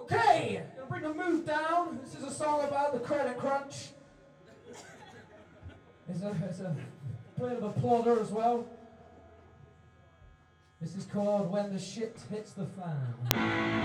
Okay, gonna bring the mood down. This is a song about the credit crunch. It's a bit of a plodder as well. This is called When the Shit Hits the Fan.